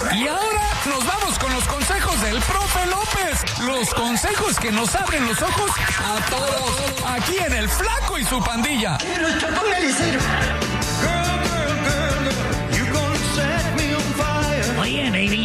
Y ahora nos vamos con los consejos del profe López. Los consejos que nos abren los ojos a todos. Aquí en El Flaco y su pandilla. Oye, baby.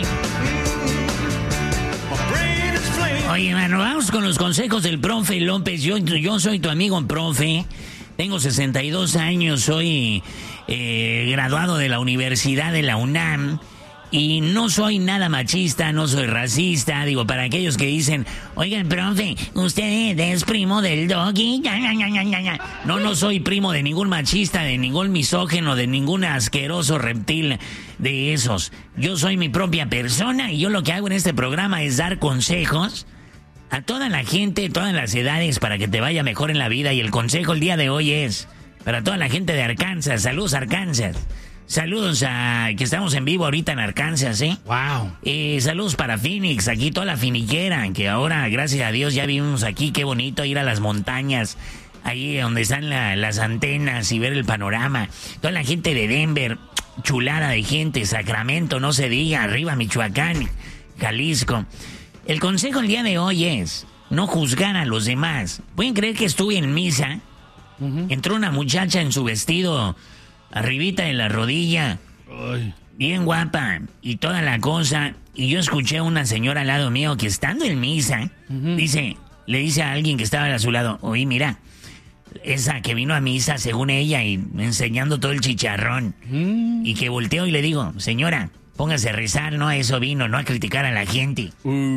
Oye, mano, vamos con los consejos del profe López. Yo soy tu amigo profe. Tengo 62 años, soy graduado de la Universidad de la UNAM. Y no soy nada machista, no soy racista. Digo, para aquellos que dicen, oigan, profe, ¿usted es primo del Doggy? No soy primo de ningún machista, de ningún misógeno, de ningún asqueroso reptil de esos. Yo soy mi propia persona y yo lo que hago en este programa es dar consejos a toda la gente, todas las edades, para que te vaya mejor en la vida. Y el consejo el día de hoy es para toda la gente de Arkansas. Saludos, Arkansas. Saludos a que estamos en vivo ahorita en Arkansas, ¿eh? Wow. Saludos para Phoenix, aquí toda la finiquera, que ahora, gracias a Dios, ya vivimos aquí. Qué bonito ir a las montañas, ahí donde están las antenas y ver el panorama. Toda la gente de Denver, chulada de gente. Sacramento, no se diga, arriba Michoacán, Jalisco. El consejo el día de hoy es no juzgar a los demás. ¿Pueden creer que estuve en misa? Entró una muchacha en su vestido arribita de la rodilla, bien guapa y toda la cosa, y yo escuché a una señora al lado mío que estando en misa, le dice a alguien que estaba a su lado, oye, mira, esa que vino a misa según ella y enseñando todo el chicharrón, y que volteo y le digo, señora, póngase a rezar, no a eso vino, no a criticar a la gente.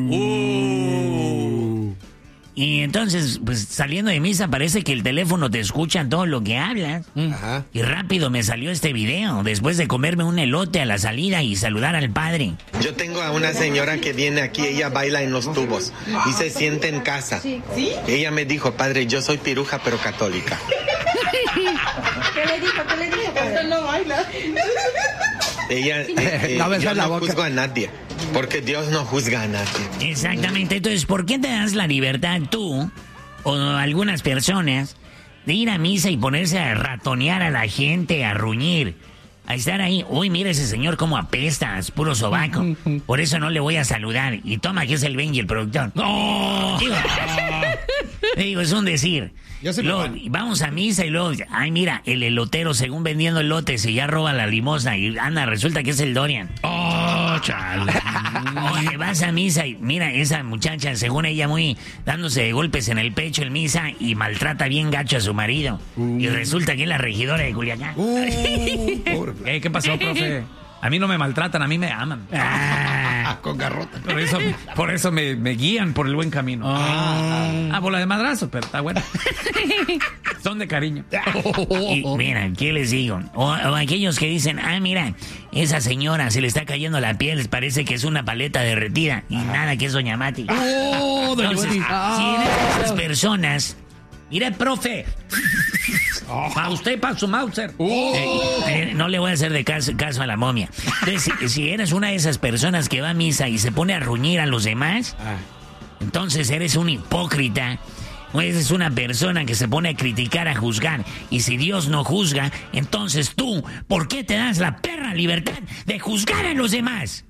Y entonces, pues saliendo de misa, parece que el teléfono te escucha todo lo que hablas. Ajá. Y rápido me salió este video, después de comerme un elote a la salida y saludar al padre. Yo tengo a una señora que viene aquí, ella baila en los tubos y se siente en casa. ¿Sí? Ella me dijo, padre, yo soy piruja pero católica. ¿Qué le dijo? Padre? No baila. Ella, yo no juzgo a nadie, porque Dios no juzga a nadie. Exactamente, entonces, ¿por qué te das la libertad tú, o algunas personas, de ir a misa y ponerse a ratonear a la gente, a ruñir, a estar ahí? Uy, mira ese señor cómo apesta, es puro sobaco, por eso no le voy a saludar. Y toma, que es el Benji, el productor. ¡No! Digo, es un decir. Luego, vamos a misa y luego, ay, mira, el elotero, según vendiendo elotes, y ya roba la limosna y anda, resulta que es el Dorian. ¡Oh, chale! Oye, vas a misa y mira, esa muchacha, según ella, muy dándose de golpes en el pecho en misa y maltrata bien gacho a su marido. Y resulta que es la regidora de Culiacán. ¿Qué pasó, profe? A mí no me maltratan, a mí me aman. Con garrota. Por eso me guían por el buen camino. Bola de madrazo, pero está bueno. Son de cariño. Y mira, ¿qué les digo? O aquellos que dicen, mira, esa señora se le está cayendo la piel, les parece que es una paleta derretida. Y nada, que es Doña Mati. Entonces, si eres de esas personas, mira, profe, para usted, para su Mauser. No le voy a hacer de caso a la momia. Entonces, si eres una de esas personas que va a misa y se pone a ruñir a los demás, entonces eres un hipócrita. O eres una persona que se pone a criticar, a juzgar. Y si Dios no juzga, entonces tú, ¿por qué te das la perra libertad de juzgar a los demás?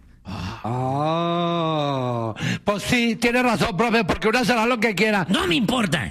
Pues sí, tiene razón, profe, porque uno será lo que quiera. No me importa.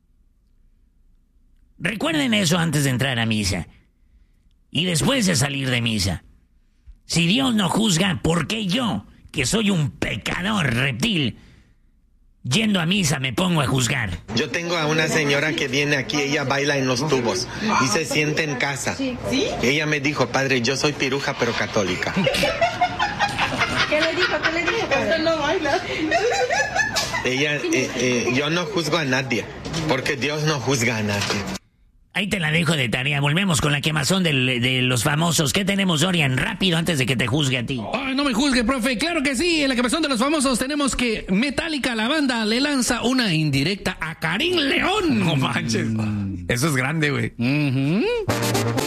Recuerden eso antes de entrar a misa. Y después de salir de misa. Si Dios no juzga, ¿por qué yo, que soy un pecador reptil, yendo a misa me pongo a juzgar? Yo tengo a una señora que viene aquí, ella baila en los tubos y se siente en casa. ¿Sí? Ella me dijo, padre, yo soy piruja pero católica. ¿Qué le dijo? Padre? No baila. Ella, yo no juzgo a nadie, porque Dios no juzga a nadie. Ahí te la dejo de tarea. Volvemos con la quemazón de los famosos. ¿Qué tenemos, Dorian? Rápido, antes de que te juzgue a ti. Ay, no me juzgue, profe. Claro que sí. En la quemazón de los famosos tenemos que Metallica, la banda, le lanza una indirecta a Karim León. No manches. Eso es grande, güey.